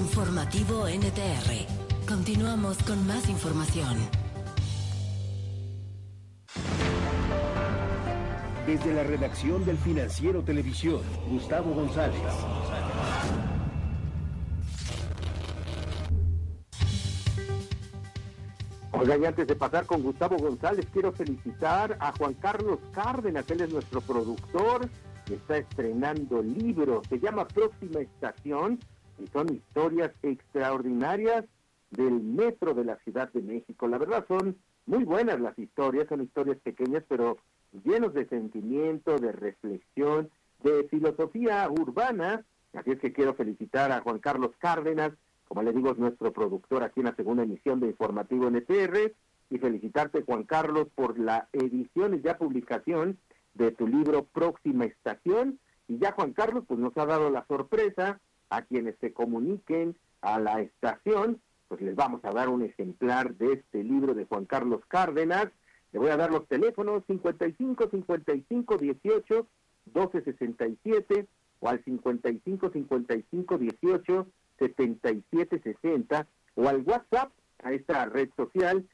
Informativo NTR. Continuamos con más información. Desde la redacción del Financiero Televisión, Gustavo González. Oiga, y antes de pasar con Gustavo González, quiero felicitar a Juan Carlos Cárdenas. Él es nuestro productor y está estrenando libro. Se llama Próxima Estación y son historias extraordinarias del metro de la Ciudad de México. La verdad son muy buenas las historias, son historias pequeñas, pero llenos de sentimiento, de reflexión, de filosofía urbana. Así es que quiero felicitar a Juan Carlos Cárdenas. Como les digo, es nuestro productor aquí en la segunda emisión de Informativo NTR, y felicitarte, Juan Carlos, por la edición y ya publicación de tu libro Próxima Estación. Y ya Juan Carlos pues nos ha dado la sorpresa a quienes se comuniquen a la estación, pues les vamos a dar un ejemplar de este libro de Juan Carlos Cárdenas. Le voy a dar los teléfonos 55 55 18 12 67 o al 55 55 18 7760 o al WhatsApp a esta red social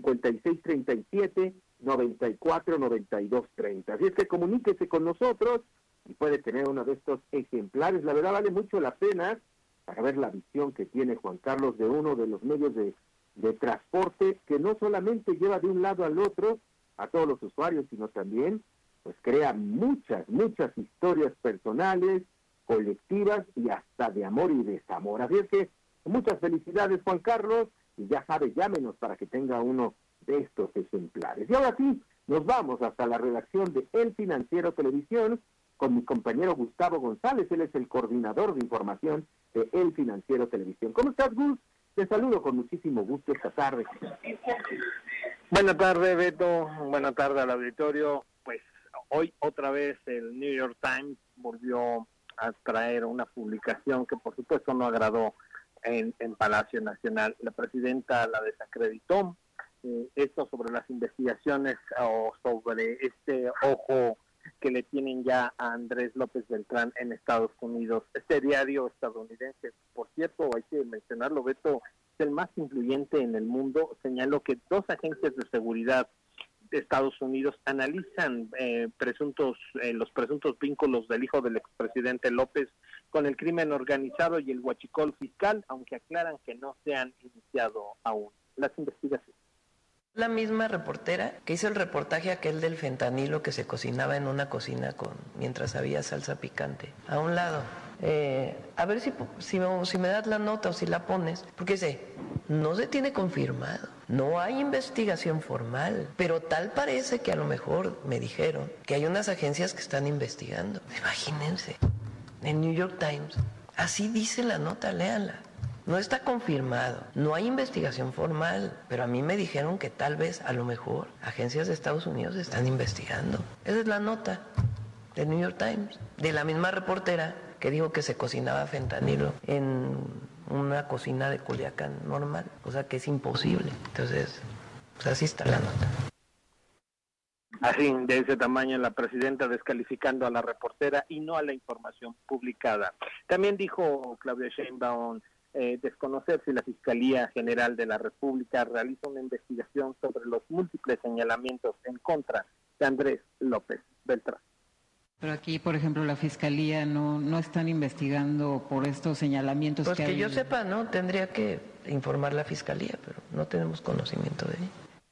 5637 94 92 30. Así es que comuníquese con nosotros y puede tener uno de estos ejemplares. La verdad vale mucho la pena para ver la visión que tiene Juan Carlos de uno de los medios de transporte que no solamente lleva de un lado al otro a todos los usuarios, sino también pues crea muchas historias personales, colectivas y hasta de amor y desamor. Así es que muchas felicidades, Juan Carlos, y ya sabe, llámenos para que tenga uno de estos ejemplares. Y ahora sí, nos vamos hasta la redacción de El Financiero Televisión con mi compañero Gustavo González. Él es el coordinador de información de El Financiero Televisión. ¿Cómo estás, Gus? Te saludo con muchísimo gusto esta tarde. Buenas tardes, Beto. Buenas tardes al auditorio. Pues hoy otra vez el New York Times volvió a traer una publicación que por supuesto no agradó en Palacio Nacional. La presidenta la desacreditó, esto sobre las investigaciones o sobre este ojo que le tienen ya a Andrés López Beltrán en Estados Unidos. Este diario estadounidense, por cierto, hay que mencionarlo, Beto, es el más influyente en el mundo, señaló que 2 agencias de seguridad de Estados Unidos analizan los presuntos vínculos del hijo del expresidente López con el crimen organizado y el huachicol fiscal, aunque aclaran que no se han iniciado aún las investigaciones. La misma reportera que hizo el reportaje aquel del fentanilo que se cocinaba en una cocina mientras había salsa picante. A un lado. A ver si me das la nota o si la pones. Porque dice, no se tiene confirmado. No hay investigación formal. Pero tal parece que a lo mejor me dijeron que hay unas agencias que están investigando. Imagínense. En New York Times. Así dice la nota, léanla. No está confirmado, no hay investigación formal, pero a mí me dijeron que tal vez, a lo mejor, agencias de Estados Unidos están investigando. Esa es la nota del New York Times, de la misma reportera que dijo que se cocinaba fentanilo en una cocina de Culiacán normal, cosa que es imposible. Entonces, pues así está la nota. Así, de ese tamaño, la presidenta descalificando a la reportera y no a la información publicada. También dijo Claudia Sheinbaum desconocer si la Fiscalía General de la República realiza una investigación sobre los múltiples señalamientos en contra de Andrés López Beltrán. Pero aquí, por ejemplo, la Fiscalía no están investigando por estos señalamientos pues que yo habido. sepa, no, tendría que informar la Fiscalía, pero no tenemos conocimiento de ello.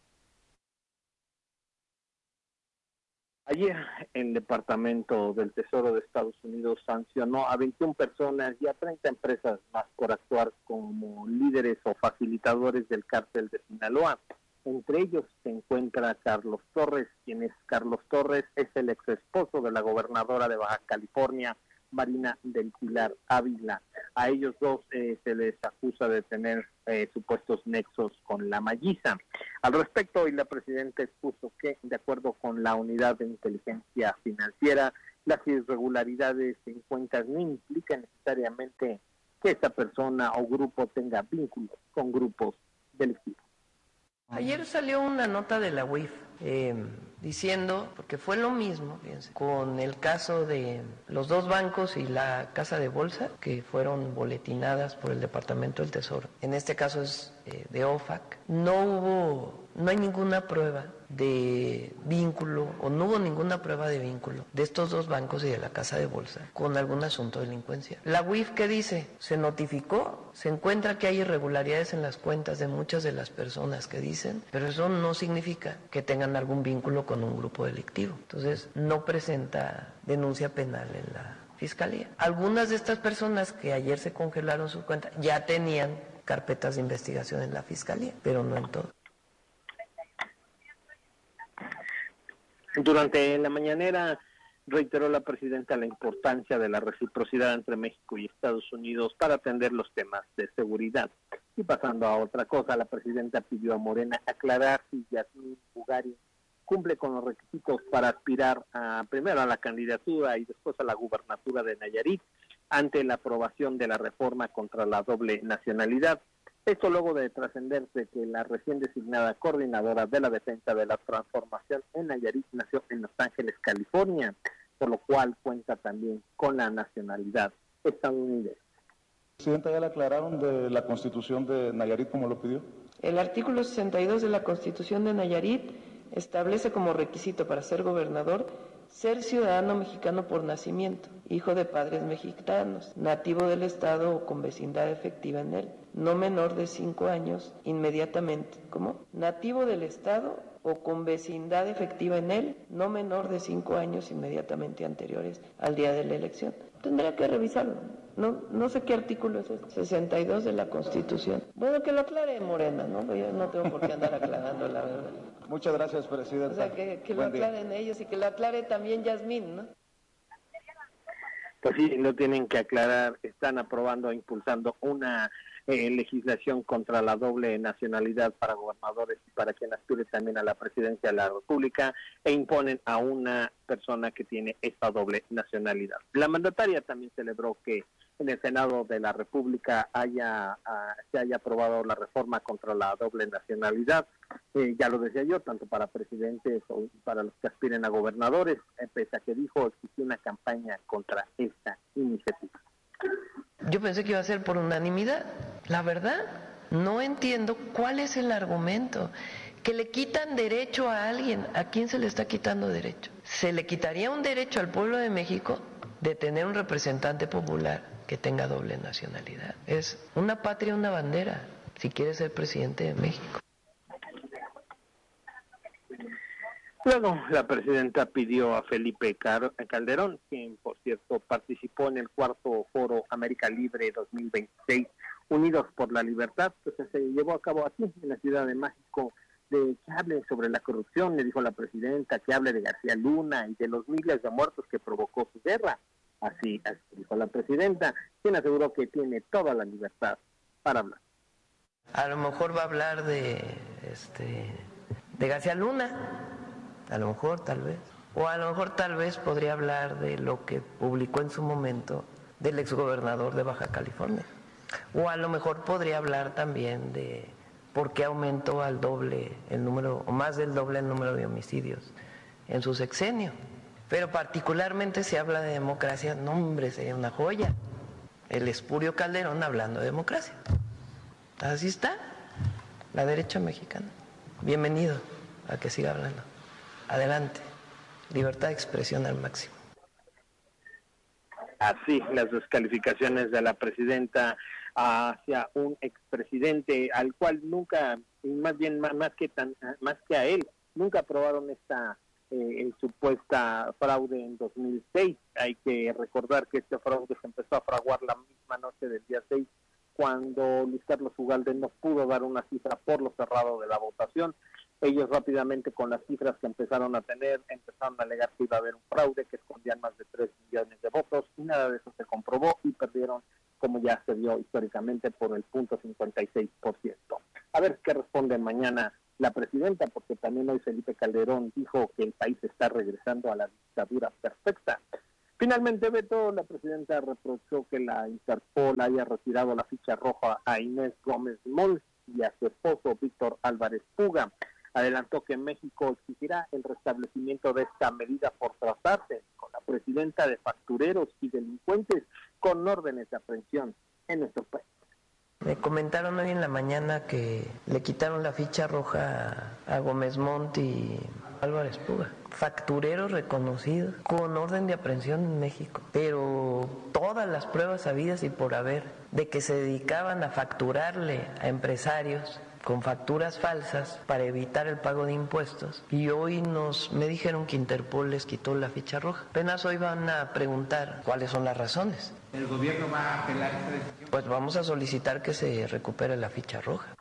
Ayer el Departamento del Tesoro de Estados Unidos sancionó a 21 personas y a 30 empresas más por actuar como líderes o facilitadores del cártel de Sinaloa. Entre ellos se encuentra Carlos Torres, quien es Carlos Torres, es el ex esposo de la gobernadora de Baja California, Marina del Pilar Ávila. A ellos dos se les acusa de tener supuestos nexos con la Malliza. Al respecto, hoy la presidenta expuso que, de acuerdo con la Unidad de Inteligencia Financiera, las irregularidades en cuentas no implican necesariamente que esta persona o grupo tenga vínculos con grupos delictivos. Ayer salió una nota de la UIF diciendo, porque fue lo mismo, fíjense, con el caso de los dos bancos y la casa de bolsa que fueron boletinadas por el Departamento del Tesoro. En este caso es de OFAC. No hay ninguna prueba de vínculo, o no hubo ninguna prueba de vínculo de estos dos bancos y de la casa de bolsa con algún asunto de delincuencia. La UIF, ¿qué dice? Se notificó, se encuentra que hay irregularidades en las cuentas de muchas de las personas que dicen, pero eso no significa que tengan algún vínculo con un grupo delictivo. Entonces, no presenta denuncia penal en la Fiscalía. Algunas de estas personas que ayer se congelaron sus cuentas ya tenían carpetas de investigación en la Fiscalía, pero no en todo. Durante la mañanera reiteró la presidenta la importancia de la reciprocidad entre México y Estados Unidos para atender los temas de seguridad. Y pasando a otra cosa, la presidenta pidió a Morena aclarar si Yasmín Bugari cumple con los requisitos para aspirar primero a la candidatura y después a la gubernatura de Nayarit ante la aprobación de la reforma contra la doble nacionalidad. Esto luego de trascenderse que la recién designada coordinadora de la defensa de la transformación en Nayarit nació en Los Ángeles, California, por lo cual cuenta también con la nacionalidad estadounidense. Presidenta, ¿ya le aclararon de la Constitución de Nayarit como lo pidió? El artículo 62 de la Constitución de Nayarit establece como requisito para ser gobernador ser ciudadano mexicano por nacimiento, hijo de padres mexicanos, nativo del estado o con vecindad efectiva en él, no menor de 5 años inmediatamente. ¿Cómo? Nativo del estado o con vecindad efectiva en él, no menor de 5 años inmediatamente anteriores al día de la elección. Tendría que revisarlo. No sé qué artículo es este, 62 de la Constitución. Bueno, que lo aclare Morena, ¿no? Yo no tengo por qué andar aclarando, la verdad. Muchas gracias, presidenta. O sea, que lo aclaren ellos y que lo aclare también Yasmín, ¿no? Pues sí, lo tienen que aclarar. Están aprobando e impulsando una legislación contra la doble nacionalidad para gobernadores y para quien aspire también a la presidencia de la República, e imponen a una persona que tiene esta doble nacionalidad. La mandataria también celebró que en el Senado de la República se haya aprobado la reforma contra la doble nacionalidad. Ya lo decía yo, tanto para presidentes o para los que aspiren a gobernadores, pese a que dijo existía una campaña contra esta iniciativa. Yo pensé que iba a ser por unanimidad. La verdad, no entiendo cuál es el argumento. Que le quitan derecho a alguien. ¿A quién se le está quitando derecho? Se le quitaría un derecho al pueblo de México de tener un representante popular que tenga doble nacionalidad. Es una patria, una bandera, si quiere ser presidente de México. Luego, la presidenta pidió a Felipe Calderón, quien, por cierto, participó en el cuarto Foro América Libre 2026, Unidos por la Libertad, que se llevó a cabo aquí, en la Ciudad de México, de que hable sobre la corrupción, le dijo la presidenta, que hable de García Luna y de los miles de muertos que provocó su guerra. Así dijo la presidenta, quien aseguró que tiene toda la libertad para hablar. A lo mejor va a hablar de García Luna. A lo mejor, tal vez. O a lo mejor, tal vez, podría hablar de lo que publicó en su momento del exgobernador de Baja California. O a lo mejor podría hablar también de por qué aumentó al doble el número, o más del doble el número de homicidios en su sexenio. Pero particularmente si habla de democracia, no, hombre, sería una joya. El espurio Calderón hablando de democracia. Así está la derecha mexicana. Bienvenido a que siga hablando. Adelante, libertad de expresión al máximo. Así, las descalificaciones de la presidenta hacia un expresidente al cual nunca, y más bien más que a él, nunca aprobaron esta supuesta fraude en 2006. Hay que recordar que este fraude se empezó a fraguar la misma noche del día 6, cuando Luis Carlos Ugalde no pudo dar una cifra por lo cerrado de la votación. Ellos rápidamente, con las cifras que empezaron a tener, empezaron a alegar que iba a haber un fraude, que escondían más de 3 millones de votos, y nada de eso se comprobó, y perdieron, como ya se vio históricamente, por el 0.56%. A ver qué responde mañana la presidenta, porque también hoy Felipe Calderón dijo que el país está regresando a la dictadura perfecta. Finalmente, Beto, la presidenta reprochó que la Interpol haya retirado la ficha roja a Inés Gómez Moll y a su esposo Víctor Álvarez Puga. adelantó que México exigirá el restablecimiento de esta medida por tratarse con la presidenta de factureros y delincuentes con órdenes de aprehensión en nuestro país. Me comentaron hoy en la mañana que le quitaron la ficha roja a Gómez Montt y Álvarez Puga, factureros reconocidos con orden de aprehensión en México, pero todas las pruebas habidas y por haber de que se dedicaban a facturarle a empresarios con facturas falsas para evitar el pago de impuestos, y hoy me dijeron que Interpol les quitó la ficha roja. Apenas hoy van a preguntar cuáles son las razones. ¿El gobierno va a apelar esta decisión? Pues vamos a solicitar que se recupere la ficha roja.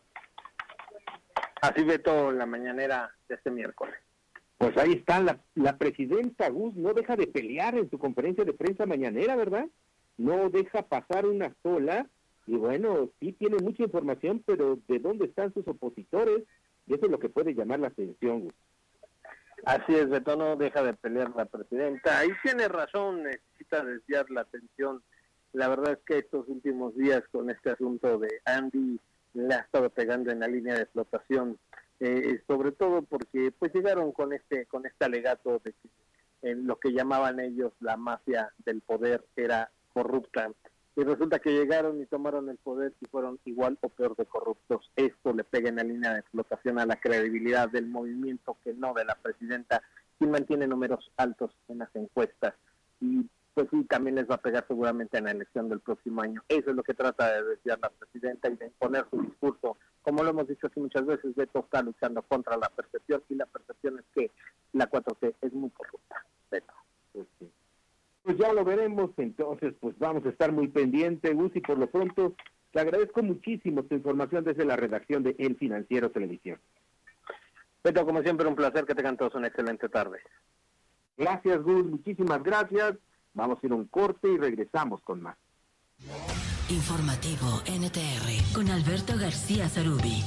Así Beto, la mañanera de este miércoles. Pues ahí está, la presidenta Gus no deja de pelear en su conferencia de prensa mañanera, ¿verdad? No deja pasar una sola, y bueno, sí tiene mucha información, pero ¿de dónde están sus opositores? Y eso es lo que puede llamar la atención, Gus. Así es, Beto, no deja de pelear la presidenta, y tiene razón, necesita desviar la atención. La verdad es que estos últimos días con este asunto de Andy le ha estado pegando en la línea de flotación, sobre todo porque pues llegaron con este alegato de que lo que llamaban ellos la mafia del poder era corrupta, y resulta que llegaron y tomaron el poder y fueron igual o peor de corruptos. Esto le pega en la línea de flotación a la credibilidad del movimiento, que no de la presidenta, y mantiene números altos en las encuestas, y pues sí, también les va a pegar seguramente en la elección del próximo año. Eso es lo que trata de desviar la presidenta y de imponer su discurso. Como lo hemos dicho aquí muchas veces, Beto está luchando contra la percepción, y la percepción es que la 4T es muy corrupta, Beto. Pues ya lo veremos, entonces pues vamos a estar muy pendientes, Gus, y por lo pronto te agradezco muchísimo tu información desde la redacción de El Financiero Televisión. Beto, como siempre, un placer, que tengan todos una excelente tarde. Gracias, Gus, muchísimas gracias. Vamos a ir a un corte y regresamos con más. Informativo NTR con Alberto García Zarubi.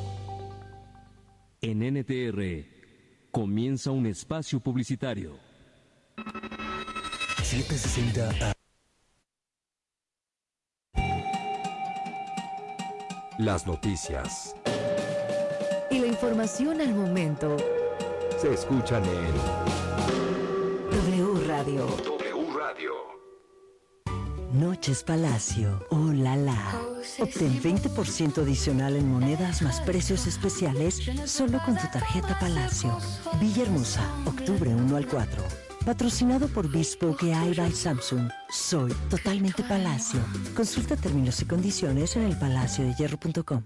En NTR comienza un espacio publicitario. 760 A. Las noticias y la información al momento se escuchan en W Radio. W Radio. Noches Palacio. ¡Oh, la la! Obtén 20% adicional en monedas más precios especiales solo con tu tarjeta Palacio. Villahermosa, octubre 1 al 4. Patrocinado por Bespoke AI by Samsung. Soy totalmente Palacio. Consulta términos y condiciones en elpalaciodehierro.com.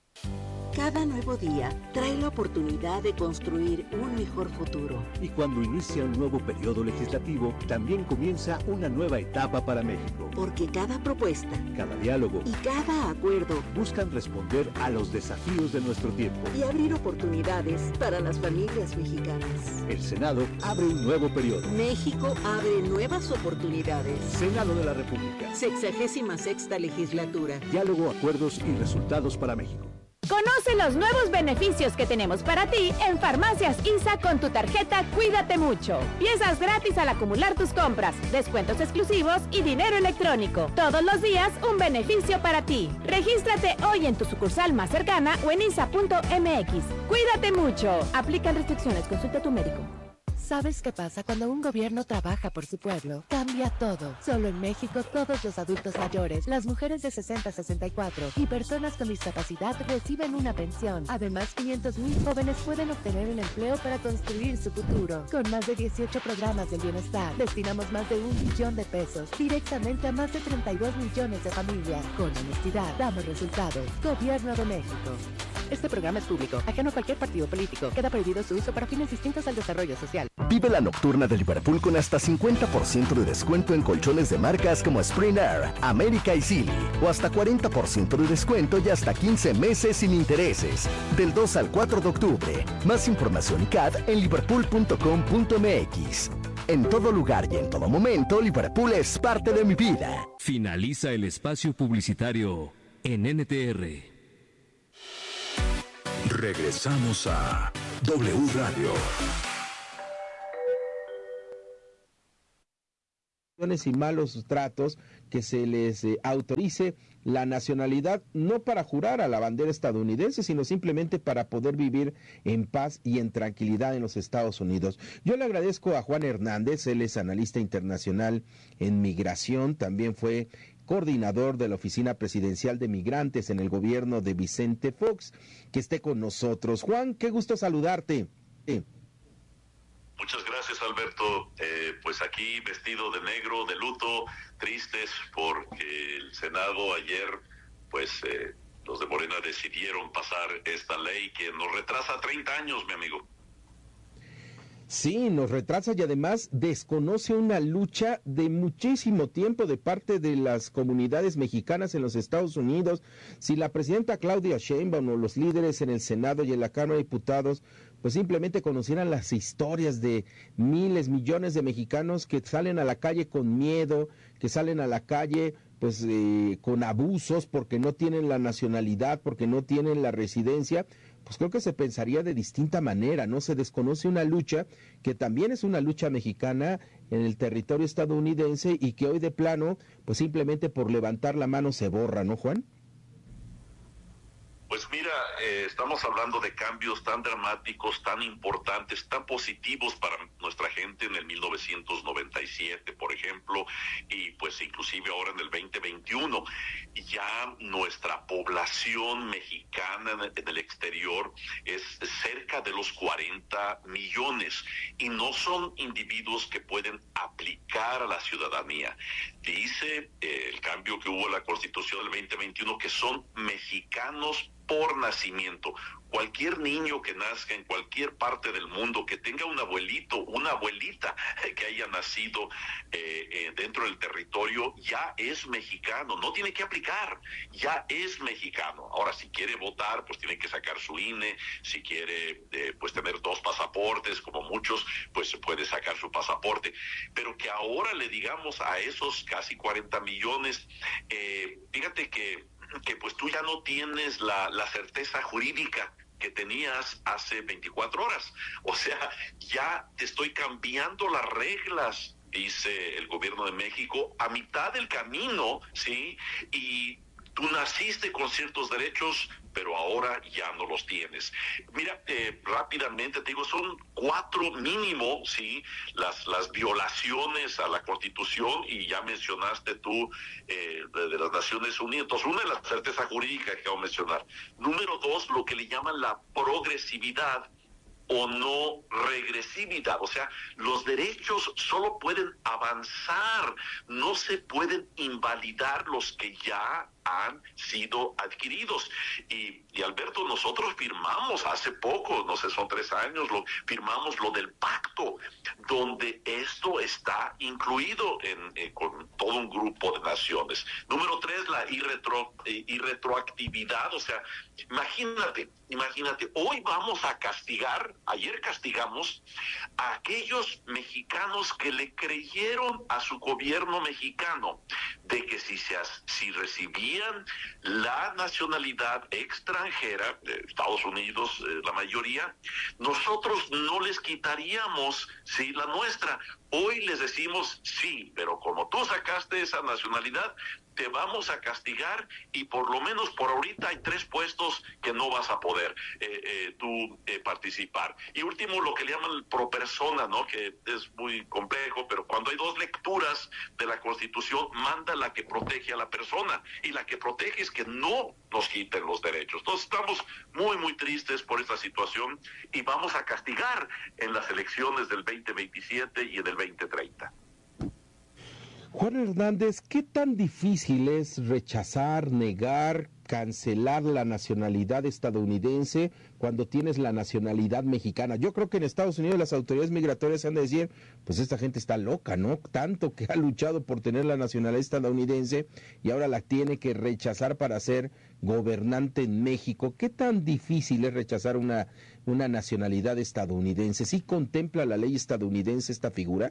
Cada nuevo día trae la oportunidad de construir un mejor futuro. Y cuando inicia un nuevo periodo legislativo, también comienza una nueva etapa para México. Porque cada propuesta, cada diálogo y cada acuerdo buscan responder a los desafíos de nuestro tiempo y abrir oportunidades para las familias mexicanas. El Senado abre un nuevo periodo. México abre nuevas oportunidades. Senado de la República. 66ª legislatura. Diálogo, acuerdos y resultados para México. Conoce los nuevos beneficios que tenemos para ti en Farmacias ISA con tu tarjeta Cuídate Mucho. Piezas gratis al acumular tus compras, descuentos exclusivos y dinero electrónico. Todos los días un beneficio para ti. Regístrate hoy en tu sucursal más cercana o en isa.mx. Cuídate mucho. Aplican restricciones. Consulta a tu médico. ¿Sabes qué pasa cuando un gobierno trabaja por su pueblo? Cambia todo. Solo en México, todos los adultos mayores, las mujeres de 60 a 64 y personas con discapacidad reciben una pensión. Además, 500,000 jóvenes pueden obtener un empleo para construir su futuro. Con más de 18 programas del bienestar, destinamos más de 1 billón de pesos directamente a más de 32 millones de familias. Con honestidad, damos resultados. Gobierno de México. Este programa es público, ajeno a cualquier partido político. Queda prohibido su uso para fines distintos al desarrollo social. Vive la nocturna de Liverpool con hasta 50% de descuento en colchones de marcas como Spring Air, América y Silly. O hasta 40% de descuento y hasta 15 meses sin intereses. Del 2 al 4 de octubre. Más información y CAD en liverpool.com.mx. En todo lugar y en todo momento, Liverpool es parte de mi vida. Finaliza el espacio publicitario en NTR. Regresamos a W Radio. y malos tratos, que se les autorice la nacionalidad, no para jurar a la bandera estadounidense, sino simplemente para poder vivir en paz y en tranquilidad en los Estados Unidos. Yo le agradezco a Juan Hernández, él es analista internacional en migración, también fue coordinador de la Oficina Presidencial de Migrantes en el gobierno de Vicente Fox, que esté con nosotros. Juan, qué gusto saludarte. Muchas gracias, Alberto. Pues aquí vestido de negro, de luto, tristes porque el Senado ayer, pues los de Morena decidieron pasar esta ley que nos retrasa 30 años, mi amigo. Sí, nos retrasa y además desconoce una lucha de muchísimo tiempo de parte de las comunidades mexicanas en los Estados Unidos. Si la presidenta Claudia Sheinbaum o los líderes en el Senado y en la Cámara de Diputados pues simplemente conocieran las historias de miles, millones de mexicanos que salen a la calle con miedo, que salen a la calle pues con abusos porque no tienen la nacionalidad, porque no tienen la residencia, pues creo que se pensaría de distinta manera, ¿no? Se desconoce una lucha que también es una lucha mexicana en el territorio estadounidense y que hoy de plano, pues simplemente por levantar la mano se borra, ¿no, Juan? Pues mira, estamos hablando de cambios tan dramáticos, tan importantes, tan positivos para nuestra gente en el 1997, por ejemplo, y pues inclusive ahora en el 2021. Ya nuestra población mexicana en el exterior es cerca de los 40 millones y no son individuos que pueden aplicar a la ciudadanía. Dice el cambio que hubo en la Constitución del 2021 que son mexicanos por nacimiento. Cualquier niño que nazca en cualquier parte del mundo, que tenga un abuelito, una abuelita que haya nacido dentro del territorio, ya es mexicano, no tiene que aplicar, ya es mexicano. Ahora, si quiere votar, pues tiene que sacar su INE, si quiere pues tener 2 pasaportes, como muchos, pues puede sacar su pasaporte. Pero que ahora le digamos a esos casi 40 millones, fíjate que pues tú ya no tienes la certeza jurídica que tenías hace 24 horas. O sea, ya te estoy cambiando las reglas, dice el gobierno de México, a mitad del camino, ¿sí? Y tú naciste con ciertos derechos, pero ahora ya no los tienes. Mira, rápidamente te digo, son 4 mínimo, ¿sí? Las violaciones a la Constitución, y ya mencionaste tú de las Naciones Unidas. Entonces, una es la certeza jurídica que acabo de mencionar. Número 2, lo que le llaman la progresividad o no regresividad, o sea, los derechos solo pueden avanzar, no se pueden invalidar los que ya han sido adquiridos. Y Alberto, nosotros firmamos hace poco, no sé, son 3 años, firmamos lo del pacto, donde esto está incluido con todo un grupo de naciones. Número 3, la irretroactividad, o sea, imagínate, hoy vamos a castigar, ayer castigamos a aquellos mexicanos que le creyeron a su gobierno mexicano de que si recibían la nacionalidad extranjera de Estados Unidos, la mayoría, nosotros no les quitaríamos, sí, la nuestra. Hoy les decimos sí, pero como tú sacaste esa nacionalidad, te vamos a castigar y por lo menos por ahorita hay 3 puestos que no vas a poder tú participar. Y último, lo que le llaman pro persona, ¿no? Que es muy complejo, pero cuando hay 2 lecturas de la Constitución, manda la que protege a la persona y la que protege es que no nos quiten los derechos. Entonces estamos muy, muy tristes por esta situación y vamos a castigar en las elecciones del 2027 y en el 2030. Juan Hernández, ¿qué tan difícil es rechazar, negar, cancelar la nacionalidad estadounidense cuando tienes la nacionalidad mexicana? Yo creo que en Estados Unidos las autoridades migratorias han de decir, pues esta gente está loca, ¿no? Tanto que ha luchado por tener la nacionalidad estadounidense y ahora la tiene que rechazar para ser gobernante en México. ¿Qué tan difícil es rechazar una nacionalidad estadounidense? ¿Sí contempla la ley estadounidense esta figura?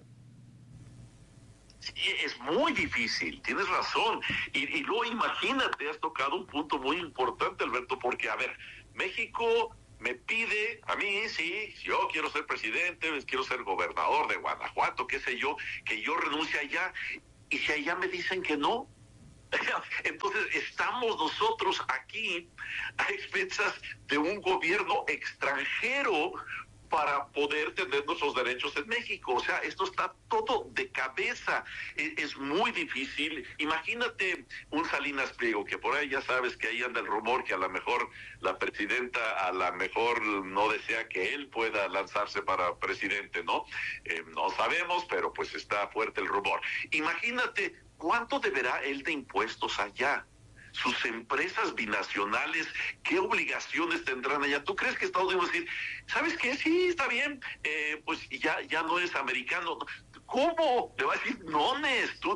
Sí, es muy difícil, tienes razón. Y luego imagínate, has tocado un punto muy importante, Alberto, porque, a ver, México me pide a mí, sí, yo quiero ser presidente, quiero ser gobernador de Guanajuato, qué sé yo, que yo renuncie allá, y si allá me dicen que no, entonces estamos nosotros aquí a expensas de un gobierno extranjero para poder tener nuestros derechos en México. O sea, esto está todo de cabeza. Es muy difícil. Imagínate un Salinas Pliego, que por ahí ya sabes que ahí anda el rumor que a lo mejor la presidenta a lo mejor no desea que él pueda lanzarse para presidente, ¿no? No sabemos, pero pues está fuerte el rumor. Imagínate cuánto deberá él de impuestos allá. Sus empresas binacionales, ¿qué obligaciones tendrán allá? ¿Tú crees que Estados Unidos va a decir, ¿sabes qué? Sí, está bien, pues ya no es americano? ¿Cómo? Le va a decir, no, tú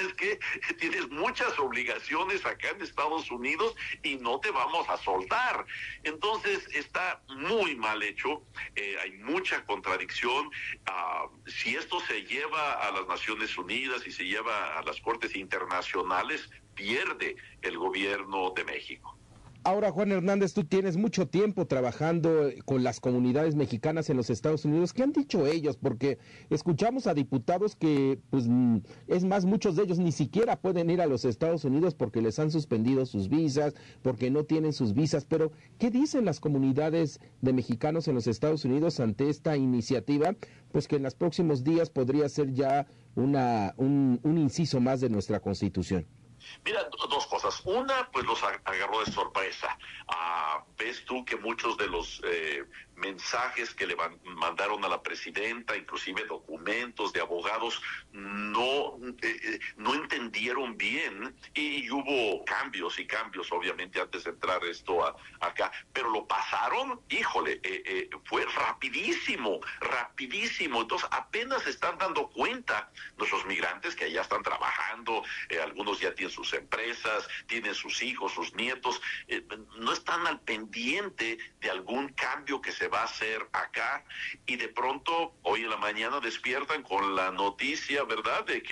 tienes muchas obligaciones acá en Estados Unidos y no te vamos a soltar. Entonces está muy mal hecho, hay mucha contradicción. Si esto se lleva a las Naciones Unidas y se lleva a las Cortes Internacionales, pierde el gobierno de México. Ahora, Juan Hernández, tú tienes mucho tiempo trabajando con las comunidades mexicanas en los Estados Unidos. ¿Qué han dicho ellos? Porque escuchamos a diputados que, pues, es más, muchos de ellos ni siquiera pueden ir a los Estados Unidos porque les han suspendido sus visas, porque no tienen sus visas. Pero, ¿qué dicen las comunidades de mexicanos en los Estados Unidos ante esta iniciativa? Pues que en los próximos días podría ser ya un inciso más de nuestra Constitución. Mira, dos cosas. Una, pues los agarró de sorpresa. Ves tú que muchos de los mensajes que le mandaron a la presidenta, inclusive documentos de abogados, no entendieron bien, y hubo cambios, obviamente, antes de entrar esto acá, pero lo pasaron, híjole, fue rapidísimo. Entonces apenas se están dando cuenta nuestros migrantes que allá están trabajando, algunos ya tienen sus empresas, tienen sus hijos, sus nietos, no están al pendiente de algún cambio que se va a hacer acá, y de pronto hoy en la mañana despiertan con la noticia, ¿verdad?, de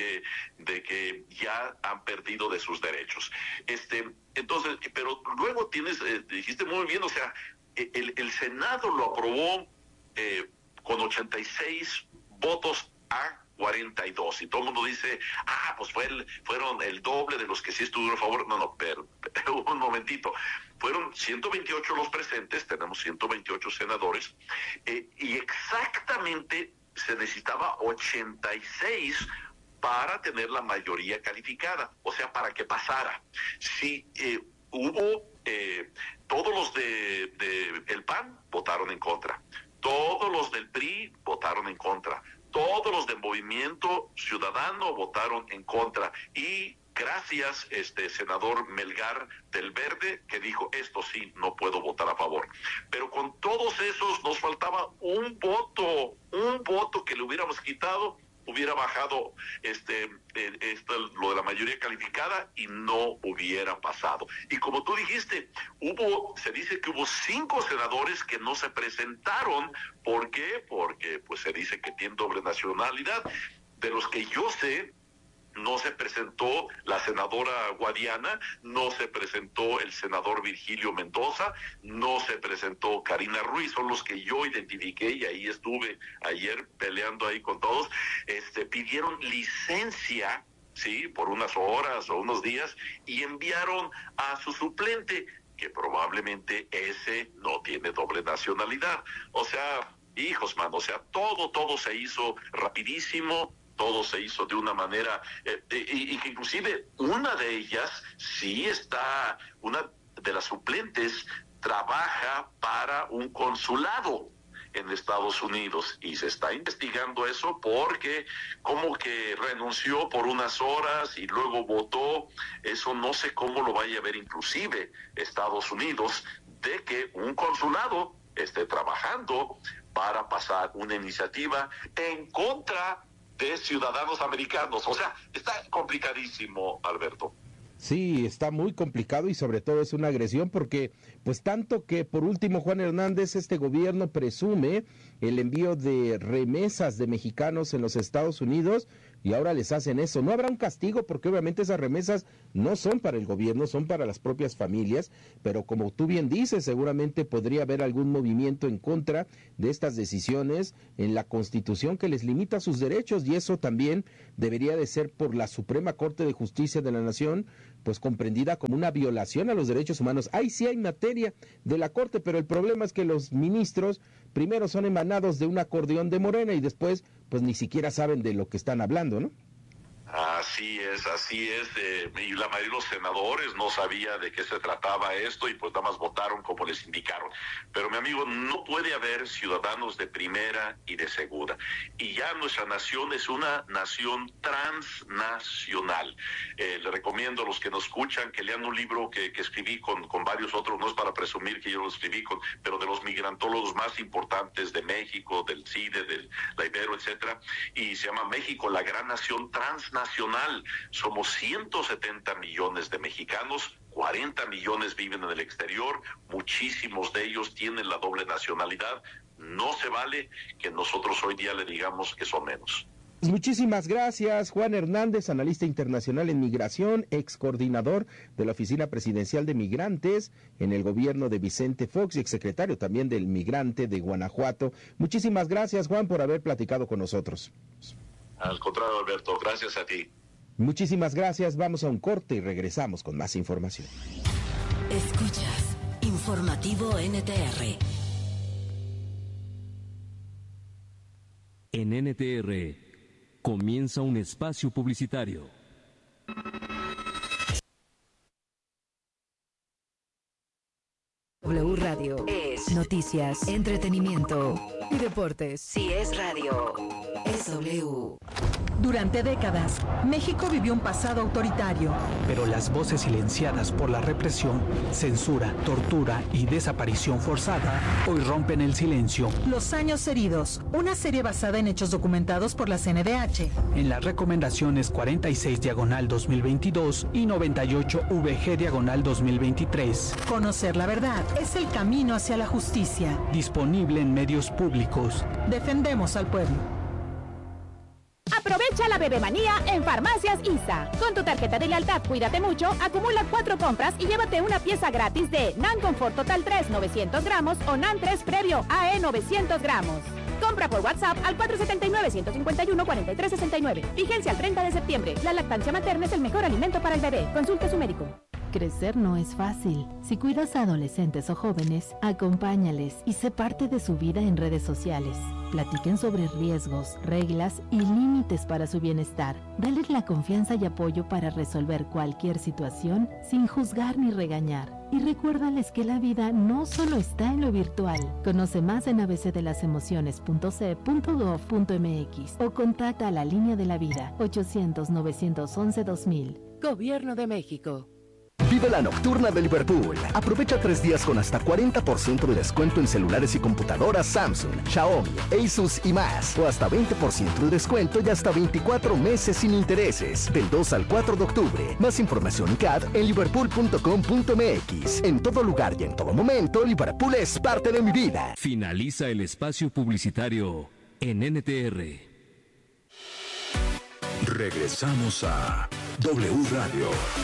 que ya han perdido de sus derechos. Entonces, pero luego dijiste muy bien, o sea, el Senado lo aprobó con 86 votos a 42, y todo el mundo dice, pues fueron el doble de los que sí estuvieron a favor. No, pero un momentito, fueron 128 los presentes, tenemos 128 senadores, y exactamente se necesitaba 86 para tener la mayoría calificada, o sea, para que pasara. Si hubo, todos los de el PAN votaron en contra, todos los del PRI votaron en contra, todos los del Movimiento Ciudadano votaron en contra, y gracias, senador Melgar del Verde, que dijo, esto sí, no puedo votar a favor. Pero con todos esos nos faltaba un voto que le hubiéramos quitado, hubiera bajado lo de la mayoría calificada y no hubiera pasado. Y como tú dijiste, se dice que hubo 5 senadores que no se presentaron. ¿Por qué? Porque pues se dice que tienen doble nacionalidad. De los que yo sé, no se presentó la senadora Guadiana, no se presentó el senador Virgilio Mendoza, no se presentó Karina Ruiz, son los que yo identifiqué, y ahí estuve ayer peleando ahí con todos. Pidieron licencia, sí, por unas horas o unos días, y enviaron a su suplente, que probablemente ese no tiene doble nacionalidad. O sea, hijos, mano, o sea, todo se hizo rapidísimo, todo se hizo de una manera, y que inclusive una de ellas una de las suplentes trabaja para un consulado en Estados Unidos, y se está investigando eso porque como que renunció por unas horas y luego votó. Eso no sé cómo lo vaya a ver inclusive Estados Unidos, de que un consulado esté trabajando para pasar una iniciativa en contra de ciudadanos americanos. O sea, está complicadísimo, Alberto. Sí, está muy complicado, y sobre todo es una agresión porque, pues tanto que por último, Juan Hernández, este gobierno presume el envío de remesas de mexicanos en los Estados Unidos, y ahora les hacen eso. No habrá un castigo porque obviamente esas remesas no son para el gobierno, son para las propias familias, pero como tú bien dices, seguramente podría haber algún movimiento en contra de estas decisiones en la Constitución que les limita sus derechos, y eso también debería de ser por la Suprema Corte de Justicia de la Nación, pues comprendida como una violación a los derechos humanos. Ahí sí hay materia de la Corte, pero el problema es que los ministros primero son emanados de un acordeón de Morena y después pues ni siquiera saben de lo que están hablando, ¿no? Así es, y la mayoría de los senadores no sabía de qué se trataba esto y pues nada más votaron como les indicaron. Pero mi amigo, no puede haber ciudadanos de primera y de segunda. Y ya nuestra nación es una nación transnacional. Le recomiendo a los que nos escuchan que lean un libro que escribí con varios otros, no es para presumir que yo lo escribí, pero de los migrantólogos más importantes de México, del CIDE, del la Ibero, etcétera, y se llama México, la gran nación transnacional. Somos 170 millones de mexicanos, 40 millones viven en el exterior, muchísimos de ellos tienen la doble nacionalidad. No se vale que nosotros hoy día le digamos que son menos. Muchísimas gracias, Juan Hernández, analista internacional en migración, ex coordinador de la Oficina Presidencial de Migrantes en el gobierno de Vicente Fox y exsecretario también del Migrante de Guanajuato. Muchísimas gracias, Juan, por haber platicado con nosotros. Al contrario, Alberto, gracias a ti. Muchísimas gracias, vamos a un corte y regresamos con más información. Escuchas Informativo NTR. En NTR comienza un espacio publicitario. W Radio es noticias, entretenimiento y deportes. Si es radio, es W. Durante décadas, México vivió un pasado autoritario. Pero las voces silenciadas por la represión, censura, tortura y desaparición forzada hoy rompen el silencio. Los años heridos, una serie basada en hechos documentados por la CNDH. En las recomendaciones 46/2022 y 98/VG/2023. Conocer la verdad es el camino hacia la justicia. Disponible en medios públicos. Defendemos al pueblo. Aprovecha la bebemanía en Farmacias ISA. Con tu tarjeta de lealtad Cuídate Mucho, acumula 4 compras y llévate una pieza gratis de NAN Confort Total 3 900 gramos o NAN 3 Previo AE 900 gramos. Compra por WhatsApp al 479-151-4369. Vigencia al 30 de septiembre. La lactancia materna es el mejor alimento para el bebé. Consulte a su médico. Crecer no es fácil. Si cuidas a adolescentes o jóvenes, acompáñales y sé parte de su vida en redes sociales. Platiquen sobre riesgos, reglas y límites para su bienestar. Dales la confianza y apoyo para resolver cualquier situación sin juzgar ni regañar. Y recuérdales que la vida no solo está en lo virtual. Conoce más en abcdelasemociones.ce.gov.mx o contacta a la Línea de la Vida 800-911-2000. Gobierno de México. Vive la nocturna de Liverpool. Aprovecha 3 días con hasta 40% de descuento en celulares y computadoras Samsung, Xiaomi, Asus y más. O hasta 20% de descuento y hasta 24 meses sin intereses. Del 2 al 4 de octubre. Más información en CAD en liverpool.com.mx. En todo lugar y en todo momento, Liverpool es parte de mi vida. Finaliza el espacio publicitario en NTR. Regresamos a W Radio.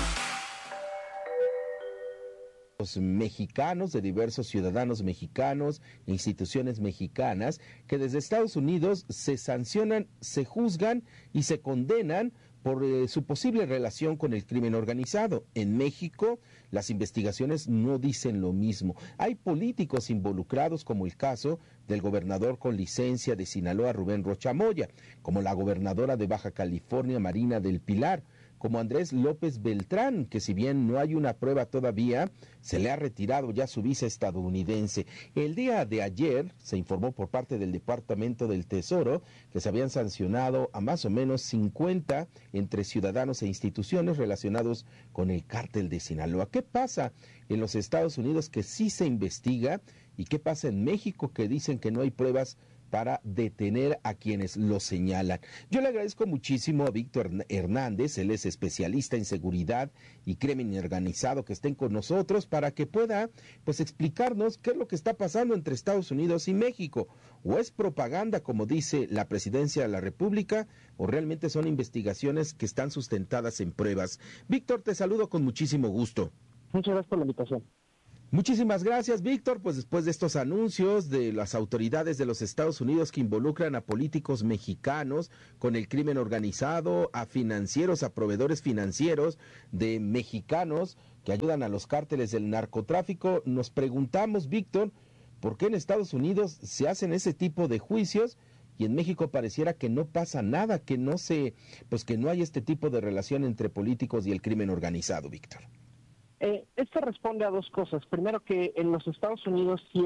Los mexicanos, de diversos ciudadanos mexicanos, instituciones mexicanas, que desde Estados Unidos se sancionan, se juzgan y se condenan por su posible relación con el crimen organizado. En México, las investigaciones no dicen lo mismo. Hay políticos involucrados, como el caso del gobernador con licencia de Sinaloa, Rubén Rocha Moya, como la gobernadora de Baja California, Marina del Pilar, como Andrés López Beltrán, que si bien no hay una prueba todavía, se le ha retirado ya su visa estadounidense. El día de ayer se informó por parte del Departamento del Tesoro que se habían sancionado a más o menos 50 entre ciudadanos e instituciones relacionados con el cártel de Sinaloa. ¿Qué pasa en los Estados Unidos que sí se investiga y qué pasa en México que dicen que no hay pruebas para detener a quienes lo señalan. Yo le agradezco muchísimo a Víctor Hernández, él es especialista en seguridad y crimen organizado, que estén con nosotros para que pueda pues explicarnos qué es lo que está pasando entre Estados Unidos y México. O es propaganda, como dice la Presidencia de la República, o realmente son investigaciones que están sustentadas en pruebas. Víctor, te saludo con muchísimo gusto. Muchas gracias por la invitación. Muchísimas gracias, Víctor. Pues después de estos anuncios de las autoridades de los Estados Unidos que involucran a políticos mexicanos con el crimen organizado, a financieros, a proveedores financieros de mexicanos que ayudan a los cárteles del narcotráfico, nos preguntamos, Víctor, ¿por qué en Estados Unidos se hacen ese tipo de juicios y en México pareciera que no pasa nada, que no hay este tipo de relación entre políticos y el crimen organizado, Víctor? Esto responde a dos cosas. Primero, que en los Estados Unidos sí